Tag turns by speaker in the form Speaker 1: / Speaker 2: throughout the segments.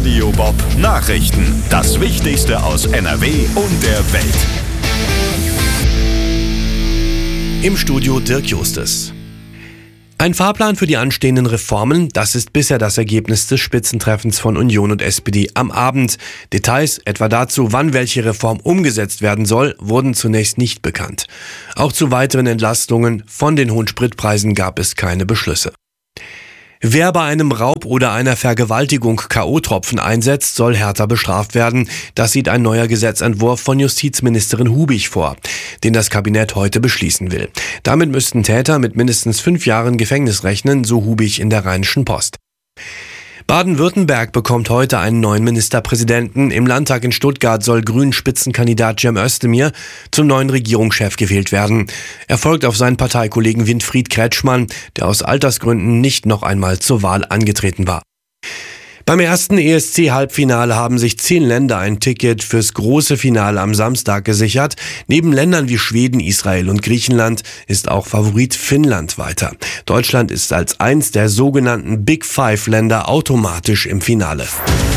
Speaker 1: Radio Bob Nachrichten. Das Wichtigste aus NRW und der Welt.
Speaker 2: Im Studio Dirk Justus. Ein Fahrplan für die anstehenden Reformen, das ist bisher das Ergebnis des Spitzentreffens von Union und SPD am Abend. Details, etwa dazu, wann welche Reform umgesetzt werden soll, wurden zunächst nicht bekannt. Auch zu weiteren Entlastungen von den hohen Spritpreisen gab es keine Beschlüsse. Wer bei einem Raub oder einer Vergewaltigung K.O.-Tropfen einsetzt, soll härter bestraft werden. Das sieht ein neuer Gesetzentwurf von Justizministerin Hubig vor, den das Kabinett heute beschließen will. Damit müssten Täter mit mindestens 5 Jahren Gefängnis rechnen, so Hubig in der Rheinischen Post. Baden-Württemberg bekommt heute einen neuen Ministerpräsidenten. Im Landtag in Stuttgart soll Grünen-Spitzenkandidat Cem Özdemir zum neuen Regierungschef gewählt werden. Er folgt auf seinen Parteikollegen Winfried Kretschmann, der aus Altersgründen nicht noch einmal zur Wahl angetreten war. Beim ersten ESC-Halbfinale haben sich 10 Länder ein Ticket fürs große Finale am Samstag gesichert. Neben Ländern wie Schweden, Israel und Griechenland ist auch Favorit Finnland weiter. Deutschland ist als eins der sogenannten Big Five-Länder automatisch im Finale.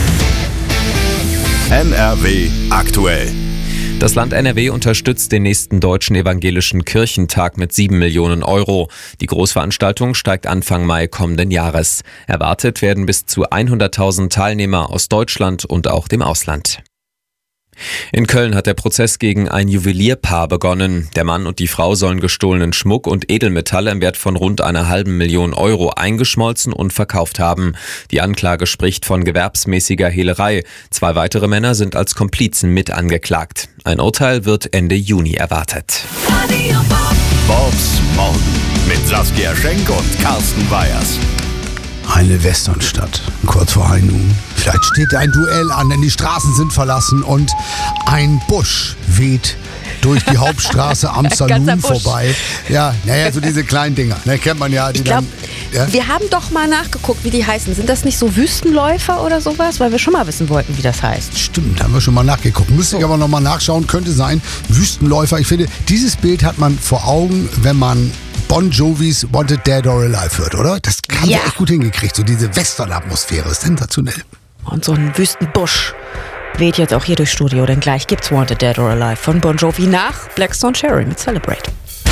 Speaker 1: NRW aktuell.
Speaker 3: Das Land NRW unterstützt den nächsten Deutschen Evangelischen Kirchentag mit 7 Millionen Euro. Die Großveranstaltung steigt Anfang Mai kommenden Jahres. Erwartet werden bis zu 100.000 Teilnehmer aus Deutschland und auch dem Ausland. In Köln hat der Prozess gegen ein Juwelierpaar begonnen. Der Mann und die Frau sollen gestohlenen Schmuck und Edelmetalle im Wert von rund 500.000 Euro eingeschmolzen und verkauft haben. Die Anklage spricht von gewerbsmäßiger Hehlerei. 2 weitere Männer sind als Komplizen mit angeklagt. Ein Urteil wird Ende Juni erwartet.
Speaker 1: Bobs Morgen mit Saskia Schenk und Carsten Weyers.
Speaker 4: Eine Westernstadt, kurz vor High Noon. Vielleicht steht ein Duell an, denn die Straßen sind verlassen und ein Busch weht durch die Hauptstraße am Saloon vorbei. Ja, naja, so diese kleinen Dinger, ne, kennt man ja.
Speaker 5: Ich glaube, wir haben doch mal nachgeguckt, wie die heißen. Sind das nicht so Wüstenläufer oder sowas? Weil wir schon mal wissen wollten, wie das heißt.
Speaker 4: Stimmt, haben wir schon mal nachgeguckt. Müsste ich aber noch mal nachschauen, könnte sein. Wüstenläufer, ich finde, dieses Bild hat man vor Augen, wenn man Bon Jovis Wanted Dead or Alive hört, oder? Das haben sie echt gut hingekriegt. So diese Western-Atmosphäre ist sensationell.
Speaker 5: Und so ein Wüstenbusch weht jetzt auch hier durchs Studio, denn gleich gibt's Wanted Dead or Alive von Bon Jovi nach Black Stone Cherry mit Celebrate.